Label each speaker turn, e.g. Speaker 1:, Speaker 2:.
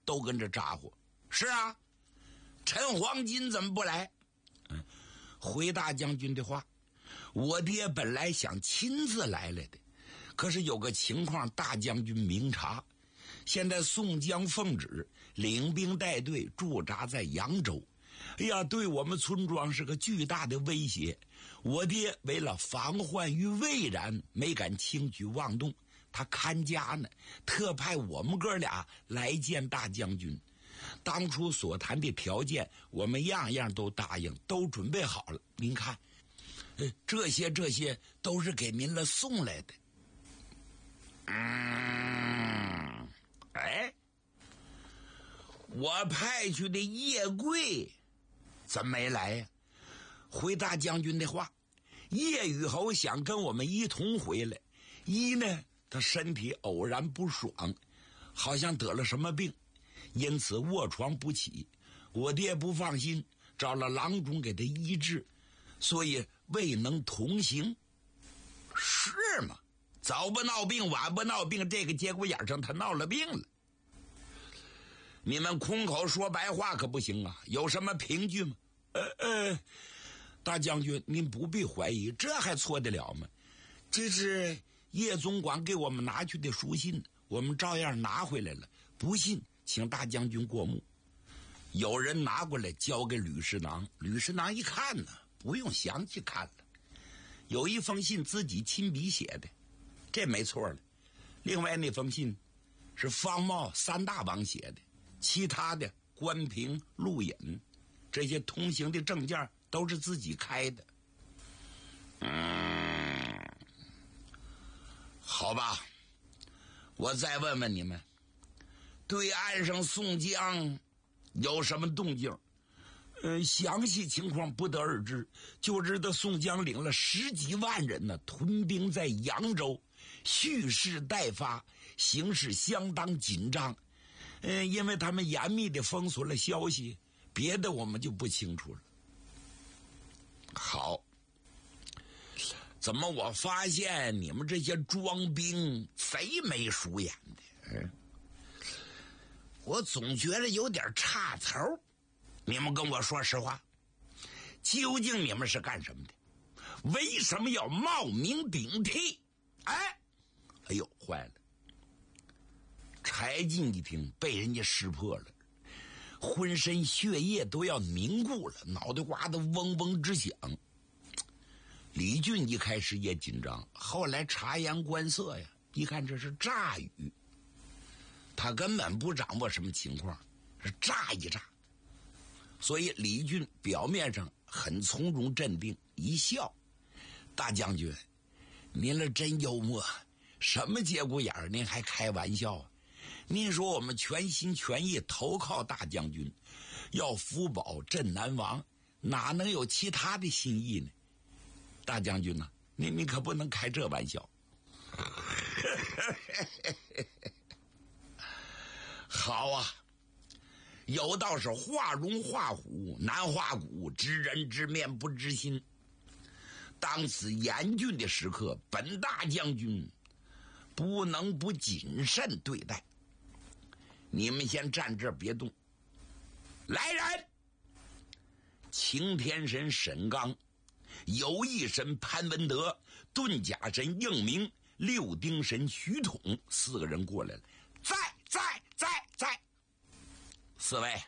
Speaker 1: 都跟着咋呼。是啊，陈黄金怎么不来？回大将军的话，我爹本来想亲自来了的，可是有个情况大将军明察，现在宋江奉旨领兵带队驻扎在扬州，哎呀，对我们村庄是个巨大的威胁。我爹为了防患于未然，没敢轻举妄动，他看家呢，特派我们哥俩来见大将军。当初所谈的条件，我们样样都答应，都准备好了。您看，这些都是给您了送来的。我派去的叶贵怎么没来呀？回大将军的话，叶雨侯想跟我们一同回来。一呢，他身体偶然不爽，好像得了什么病，因此卧床不起。我爹不放心，找了郎中给他医治，所以未能同行。是吗？早不闹病晚不闹病，这个节骨眼上他闹了病了。你们空口说白话可不行啊，有什么凭据吗？大将军您不必怀疑，这还错得了吗？这是叶总管给我们拿去的书信，我们照样拿回来了，不信请大将军过目。有人拿过来交给吕侍郎，吕侍郎一看呢，不用详细看了，有一封信自己亲笔写的，这没错了。另外那封信是方茂三大王写的，其他的关平陆隐这些通行的证件都是自己开的。好吧，我再问问你们，对岸上宋江有什么动静？详细情况不得而知，就知道宋江领了10几万人呢，屯兵在扬州，蓄势待发，形势相当紧张。因为他们严密的封锁了消息，别的我们就不清楚了。好，怎么我发现你们这些装兵贼眉鼠眼的？我总觉得有点差头。你们跟我说实话，究竟你们是干什么的？为什么要冒名顶替？哎呦，坏了！柴进一听，被人家识破了，浑身血液都要凝固了，脑袋瓜子嗡嗡直响。李俊一开始也紧张，后来察言观色呀，一看这是诈语，他根本不掌握什么情况，是诈一诈。所以李俊表面上很从容镇定，一笑：“大将军，您了真幽默，什么节骨眼儿您还开玩笑啊？您说我们全心全意投靠大将军，要福保镇南王，哪能有其他的心意呢？大将军啊，你可不能开这玩笑。”好啊，有道是画龙画虎难画骨，知人知面不知心。当此严峻的时刻，本大将军不能不谨慎对待。你们先站这儿别动。来人！擎天神沈刚，有意神潘文德，遁甲神应明，六丁神徐统，4个人过来了。在，4位